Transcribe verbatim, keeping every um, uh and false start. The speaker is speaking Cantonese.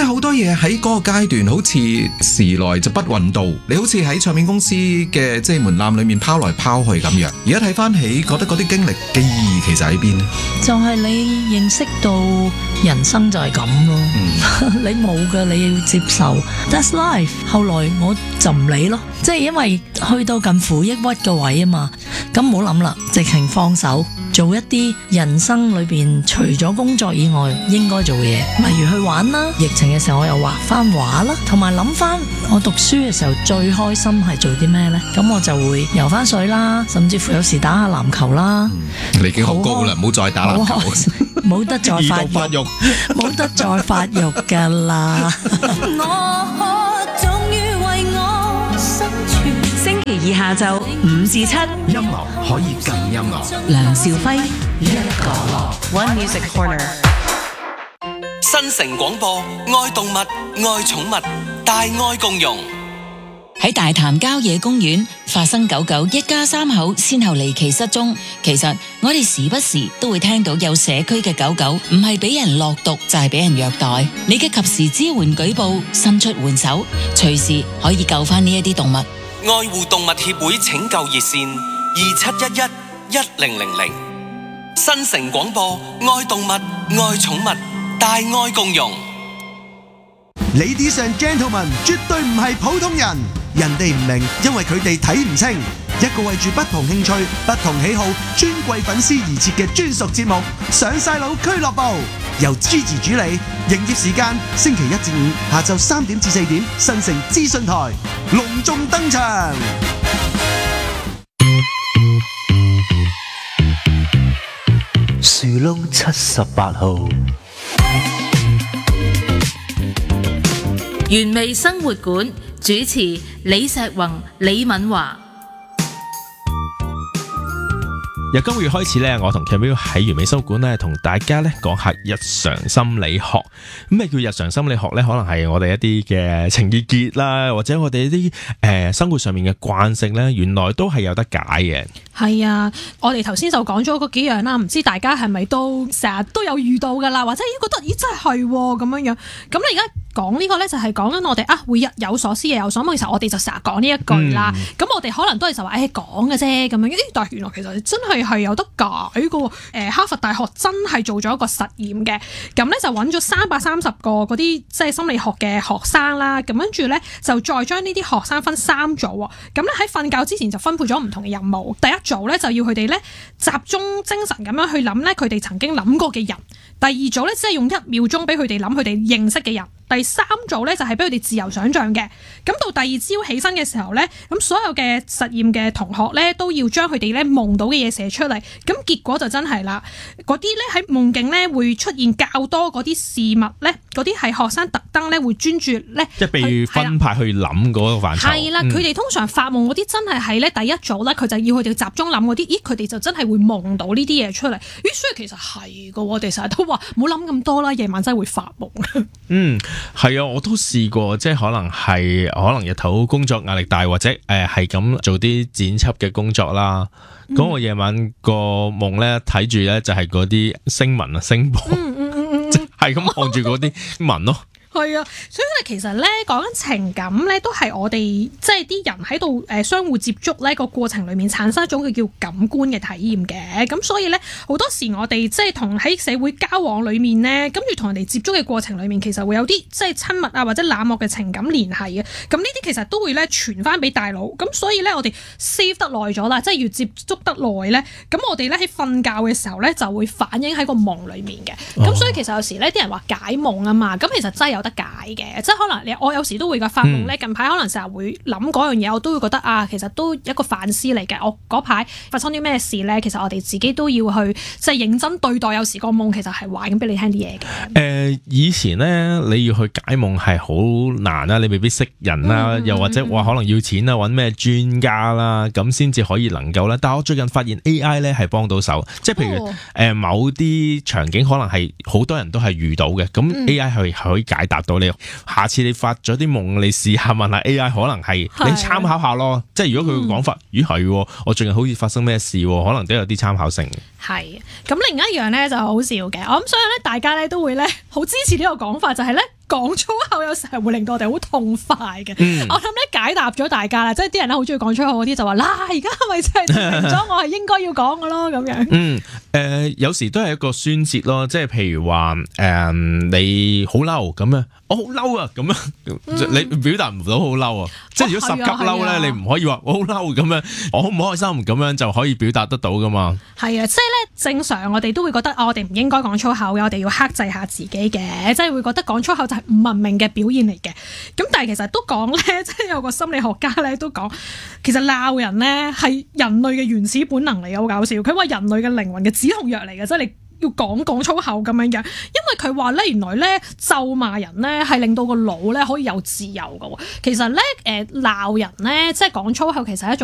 好多嘢喺嗰個階段好似時來就不運到，你好似喺唱片公司嘅即係門檻裏面拋來拋去咁樣。而家睇翻起，覺得嗰啲經歷嘅意義其實喺邊呢？ 就係你認識到人生就係咁咯，嗯、你冇嘅你要接受 ，That's life。後來我就唔理咯，即係因為去到近乎抑鬱嘅位啊嘛，咁唔好諗啦，直情放手。做一啲人生裏邊除咗工作以外應該做嘅嘢，例如去玩啦。疫情嘅時候我又畫翻畫啦，同埋諗翻我讀書嘅時候最開心係做啲咩呢？咁我就會游翻水啦，甚至乎有時打下籃球啦。 嗯、你已經好高啦，唔好再打籃球， 冇得再發育， 發育， 冇得再發育噶啦。 星期二下晝五至七， 音樂可以更音樂。 梁兆輝一個樂 One Music Corner。 新城廣播，愛動物，愛寵物，大愛共融。 喺大潭郊野公園發生狗狗一家三口先後離奇失蹤。其實我哋時不時都會聽到有社區嘅狗狗唔係俾人落毒就係俾人虐待。你嘅及時支援舉報，伸出援手，隨時可以救翻呢一啲動物。 愛護動物協會拯救熱線二七一一一零零零。新城廣播，愛動物，愛寵物，大愛共融。 Ladies and gentlemen， 絕對唔係普通人，人哋唔明，因為佢哋睇唔清。一個為住不同興趣、不同喜好、尊貴粉絲而設嘅專屬節目《上晒腦俱樂部》，由 Gigi 主理。營業時間星期一至五下晝三點至四點，新城資訊台隆重登場。 樹窿七十八號。 原味生活館主持李石宏、李敏華。 由今個月開始咧，我同 Camille 喺原味生活館咧，同大家咧講下日常心理學。咁咩叫日常心理學咧？可能係我哋一啲嘅情意結啦，或者我哋一啲誒、呃、生活上面嘅慣性咧，原來都係有得解嘅。 係啊，我哋頭先就講咗嗰幾樣啦，唔知大家係咪都成日都有遇到噶啦，或者已經覺得咦真係咁樣樣。咁你而家講呢個咧就係講緊我哋啊會日有所思夜有所夢。其實我哋就成日講呢一句啦。咁、嗯、我哋可能都係就話誒講嘅啫咁樣。但係原來其實真係係有得解嘅。誒、呃，哈佛大學真係做咗一個實驗嘅。咁咧就揾咗三百三十個嗰啲即係心理學嘅學生啦。咁跟住咧就再將呢啲學生分三組。咁咧喺瞓覺之前就分配咗唔同嘅任務。第一組咧就要佢哋咧集中精神咁樣去諗咧佢哋曾經諗過嘅人。第二組咧即係用一秒鐘俾佢哋諗佢哋認識嘅人。第三組咧就係俾佢哋自由想像嘅。咁到第二朝起身嘅時候咧，咁所有嘅實驗嘅同學咧都要將佢哋咧夢到嘅嘢寫出嚟。咁結果就真係啦，嗰啲咧喺夢境咧會出現較多嗰啲事物咧，嗰啲係學生特登咧會專注咧， 即係被分派去諗嗰個範疇。 係啦，佢哋、嗯、通常發夢嗰啲真係係咧第一組咧，佢就要佢哋集中諗嗰啲，咦佢哋就真係會夢到呢啲嘢出嚟。咦，所以其實係㗎，我哋成日都話唔好諗咁多啦，夜晚真係會發夢。 嗯。係啊，我都試過，即係可能係可能日頭工作壓力大，或者誒係咁做啲剪輯嘅工作啦。咁、嗯、我夜晚個夢咧睇住咧就係嗰啲星文啊星波，係咁望住嗰啲文咯。 係啊，所以其實咧講緊情感咧，都係我哋即係啲人喺度誒相互接觸咧個過程裏面產生一種叫感官嘅體驗嘅。咁所以咧好多時我哋即係同喺社會交往裏面咧，跟住同人哋接觸嘅過程裏面，其實會有啲即係親密啊或者冷漠嘅情感聯繫嘅。咁呢啲其實都會咧傳翻俾大腦。咁所以咧我哋 save 得耐咗啦，即係越接觸得耐咧，咁我哋咧喺瞓覺嘅時候咧就會反映喺個夢裏面嘅。咁、哦、所以其實有時咧啲人話解夢啊嘛，咁其實真係有得解嘅，即係可能你我有時都會㗎發夢咧。近排可能成日會諗嗰樣嘢，我都會覺得啊，其實都一個反思嚟嘅。我嗰排發生啲咩事咧，其實我哋自己都要去即係認真對待。有時個夢其實係話緊俾你聽啲嘢嘅。誒、 呃，以前咧你要去解夢係好難啦，你未必識人啦，嗯、又或者話可能要錢啦，揾咩專家啦，咁先至可以能夠咧。但係我最近發現 A I 咧係幫到手，即係譬如誒、哦呃、某啲場景可能係好多人都係遇到嘅，咁 A I 係可以解答到你。下次你發咗啲夢，你試下問下 A I， 可能係你參考下咯。即係如果佢嘅講法，嗯、咦係，我最近好似發生咩事，可能都有啲參考性。 係，咁另一樣咧就好笑嘅，我諗所以咧大家咧都會咧好支持呢個講法，就係咧講粗口有時係會令到我哋好痛快嘅。 嗯、 我諗咧解答咗大家啦，即係啲人咧好中意講粗口嗰啲就話嗱，而家係咪真係證明咗我係應該要講嘅咯咁樣？ 嗯，誒、呃、有時都係一個宣泄咯，即係譬如話誒、呃、你好嬲咁樣，我好嬲啊咁樣，嗯、你表達唔到好嬲啊，即係如果十級嬲咧，啊、你唔可以話我好嬲咁樣，我好唔開心咁樣就可以表達得到噶嘛。 係啊，即係咧正常我哋都會覺得啊，我哋唔應該講粗口嘅，我哋要克制下自己嘅，即係會覺得講粗口就係唔文明嘅表現嚟嘅。咁但係其實都講咧，即係有個心理學家咧都講，其實鬧人咧係人類嘅原始本能嚟嘅，好搞笑。佢話人類嘅靈魂嘅止痛藥嚟嘅，即係你要講講粗口咁樣樣。因為佢話咧，原來咧咒罵人咧係令到個腦咧可以有自由嘅。其實咧誒鬧人咧，即係講粗口其實係一種